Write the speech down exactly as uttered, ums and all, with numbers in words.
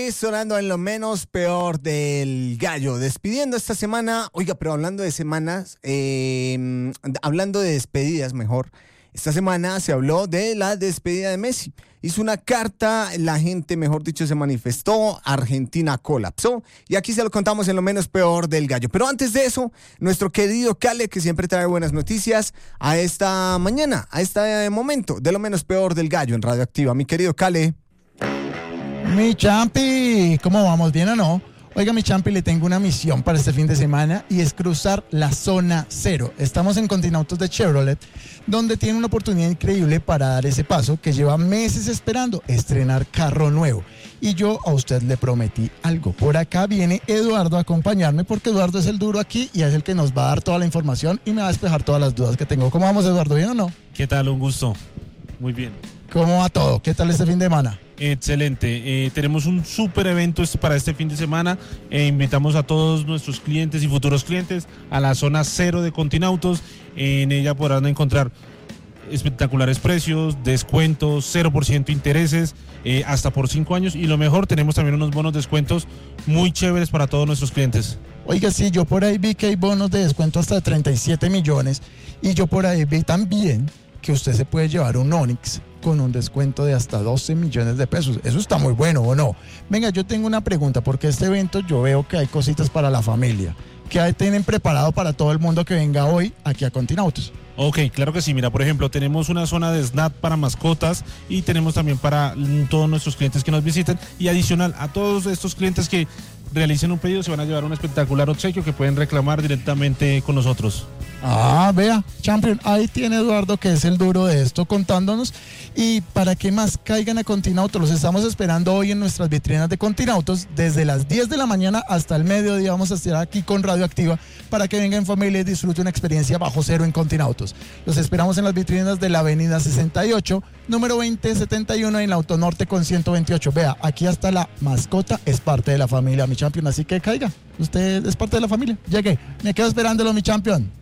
Sonando en lo menos peor del gallo, despidiendo esta semana. Oiga, pero hablando de semanas, eh, hablando de despedidas mejor, esta semana se habló de la despedida de Messi. Hizo una carta, la gente, mejor dicho, se manifestó, Argentina colapsó, y aquí se lo contamos en lo menos peor del gallo. Pero antes de eso, nuestro querido Cale, que siempre trae buenas noticias a esta mañana, a este momento, de lo menos peor del gallo en Radioactiva. Mi querido Cale. Mi champi, ¿cómo vamos? ¿Bien o no? Oiga, mi champi, le tengo una misión para este fin de semana y es cruzar la zona cero. Estamos en Continautos de Chevrolet, donde tiene una oportunidad increíble para dar ese paso que lleva meses esperando, estrenar carro nuevo. Y yo a usted le prometí algo. Por acá viene Eduardo a acompañarme, porque Eduardo es el duro aquí y es el que nos va a dar toda la información y me va a despejar todas las dudas que tengo. ¿Cómo vamos, Eduardo? ¿Bien o no? ¿Qué tal? Un gusto. Muy bien. ¿Cómo va todo? ¿Qué tal este fin de semana? Excelente, eh, tenemos un súper evento para este fin de semana. eh, invitamos a todos nuestros clientes y futuros clientes a la zona cero de Continautos. En ella podrán encontrar espectaculares precios, descuentos, cero por ciento intereses, eh, hasta por cinco años, y lo mejor, tenemos también unos bonos descuentos muy chéveres para todos nuestros clientes. Oiga, sí, yo por ahí vi que hay bonos de descuento hasta de treinta y siete millones, y yo por ahí vi también que usted se puede llevar un Onix con un descuento de hasta doce millones de pesos. Eso está muy bueno, ¿o no? Venga, yo tengo una pregunta, porque este evento yo veo que hay cositas para la familia. ¿Qué tienen preparado para todo el mundo que venga hoy aquí a Continautos? Ok, claro que sí. Mira, por ejemplo, tenemos una zona de snack para mascotas y tenemos también para todos nuestros clientes que nos visiten, y adicional a todos estos clientes que realicen un pedido se van a llevar un espectacular obsequio que pueden reclamar directamente con nosotros. Ah, vea, Champion, ahí tiene Eduardo, que es el duro de esto, contándonos. Y para que más caigan a Continautos, los estamos esperando hoy en nuestras vitrinas de Continautos. Desde las diez de la mañana hasta el mediodía vamos a estar aquí con Radioactiva para que vengan en familia y disfruten una experiencia bajo cero en Continautos. Los esperamos en las vitrinas de la avenida sesenta y ocho, número veinte setenta y uno, en la Autonorte con ciento veintiocho. Vea, aquí hasta la mascota es parte de la familia, mi Champion, así que caiga. Usted es parte de la familia. Llegue, me quedo esperándolo, mi Champion.